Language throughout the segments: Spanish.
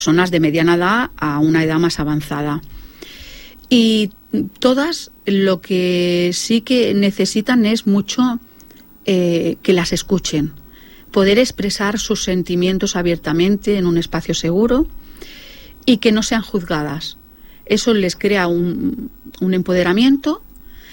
personas de mediana edad a una edad más avanzada. Y todas lo que sí que necesitan es mucho que las escuchen, poder expresar sus sentimientos abiertamente en un espacio seguro y que no sean juzgadas. Eso les crea un empoderamiento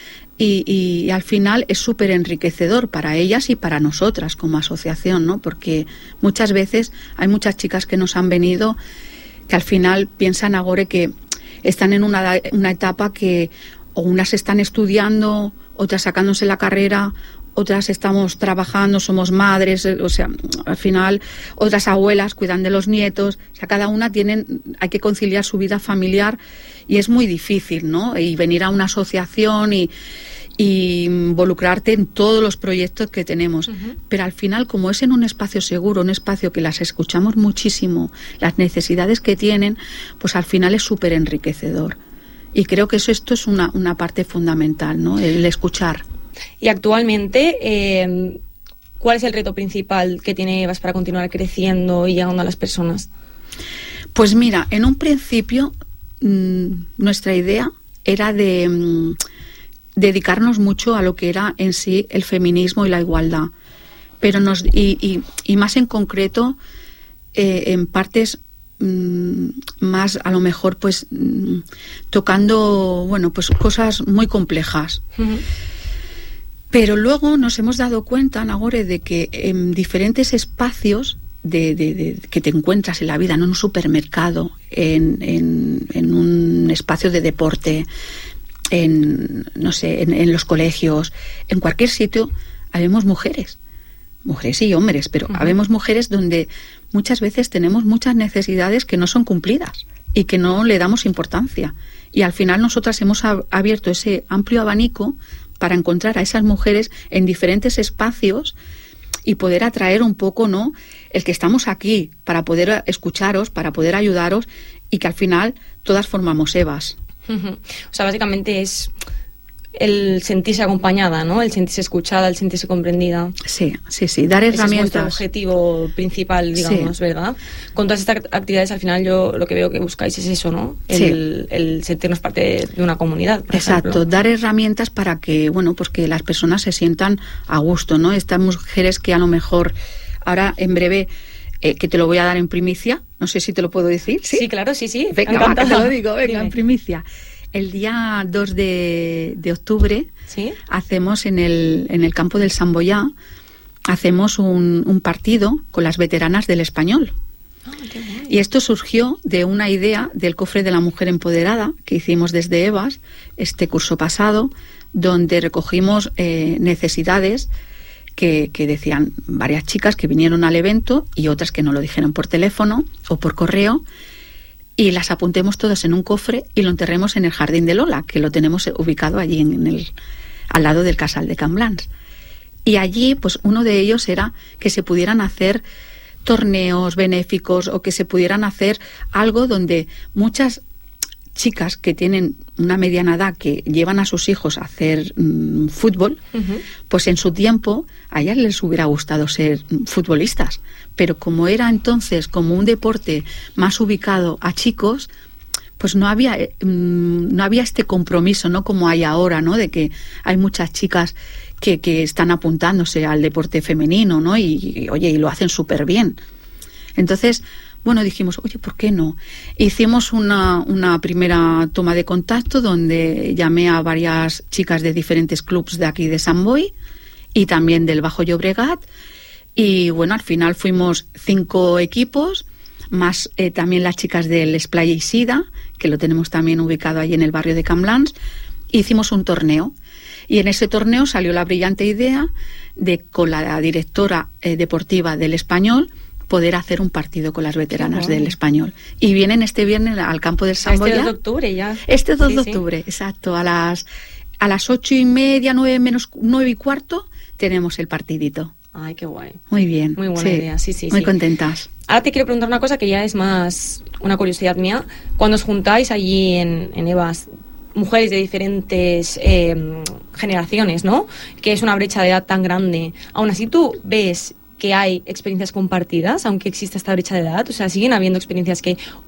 y al final es súper enriquecedor para ellas y para nosotras como asociación, ¿no? Porque muchas veces hay muchas chicas que nos han venido que al final piensan ahora que están en una etapa que o unas están estudiando, otras sacándose la carrera, otras estamos trabajando, somos madres, o sea, al final otras abuelas cuidan de los nietos, o sea, cada una hay que conciliar su vida familiar y es muy difícil, ¿no? Y venir a una asociación y involucrarte en todos los proyectos que tenemos. Pero al final, como es en un espacio seguro, un espacio que las escuchamos muchísimo, las necesidades que tienen, pues al final es súper enriquecedor. Y creo que esto es una parte fundamental, ¿no? El escuchar. Y actualmente, ¿cuál es el reto principal que tiene EVAS para continuar creciendo y llegando a las personas? Pues mira, en un principio nuestra idea era de dedicarnos mucho a lo que era en sí el feminismo y la igualdad, pero y más en concreto en partes más a lo mejor pues tocando pues cosas muy complejas. Pero luego nos hemos dado cuenta, Nagore, de que en diferentes espacios que te encuentras en la vida, en un supermercado, en un espacio de deporte, en los colegios, en cualquier sitio, habemos mujeres y hombres, pero habemos mujeres donde muchas veces tenemos muchas necesidades que no son cumplidas y que no le damos importancia. Y al final nosotras hemos abierto ese amplio abanico para encontrar a esas mujeres en diferentes espacios y poder atraer un poco, ¿no?, el que estamos aquí para poder escucharos, para poder ayudaros y que al final todas formamos EVAS. O sea, básicamente es el sentirse acompañada, ¿no? El sentirse escuchada, el sentirse comprendida. Sí, dar herramientas. Ese es nuestro objetivo principal, digamos, sí. ¿Verdad? Con todas estas actividades, al final, yo lo que veo que buscáis es eso, ¿no? El sentirnos parte de una comunidad, por Exacto, ejemplo. Dar herramientas para que, pues que las personas se sientan a gusto, ¿no? Estas mujeres que a lo mejor, ahora en breve, que te lo voy a dar en primicia, no sé si te lo puedo decir. Sí, claro, sí. Venga, te lo digo, en primicia. El día 2 de octubre, ¿sí?, hacemos en el campo del Sant Boià, hacemos un partido con las veteranas del Español. Qué bueno. Y esto surgió de una idea del cofre de la mujer empoderada que hicimos desde EVAS este curso pasado, donde recogimos necesidades que decían varias chicas que vinieron al evento y otras que no lo dijeron por teléfono o por correo, y las apuntemos todas en un cofre y lo enterremos en el Jardín de Lola, que lo tenemos ubicado allí al lado del Casal de Can Blans. Y allí, pues uno de ellos era que se pudieran hacer torneos benéficos o que se pudieran hacer algo donde muchas chicas que tienen una mediana edad, que llevan a sus hijos a hacer fútbol, pues en su tiempo a ellas les hubiera gustado ser futbolistas, pero como era entonces como un deporte más ubicado a chicos, pues no había este compromiso, ¿no?, como hay ahora, ¿no?, de que hay muchas chicas que están apuntándose al deporte femenino, ¿no?, y lo hacen súper bien. Entonces, dijimos, ¿por qué no? Hicimos una primera toma de contacto donde llamé a varias chicas de diferentes clubs de aquí de Sant Boi y también del Bajo Llobregat, y al final fuimos 5 equipos, más también las chicas del Esplai Eixida, que lo tenemos también ubicado ahí en el barrio de Can Blans. Hicimos un torneo y en ese torneo salió la brillante idea de, con la directora deportiva del Español, poder hacer un partido con las veteranas del Español. Y vienen este viernes al campo del Sant Boià. Este 2 de octubre ya. Este 2 de octubre, exacto. A las 8:30, 9:15, tenemos el partidito. Ay, qué guay. Muy bien. Muy buena idea, sí. Muy contentas. Ahora te quiero preguntar una cosa que ya es más una curiosidad mía. Cuando os juntáis allí en EVAS, mujeres de diferentes generaciones, ¿no?, que es una brecha de edad tan grande, aún así tú ves que hay experiencias compartidas, aunque exista esta brecha de edad? O sea, siguen habiendo experiencias que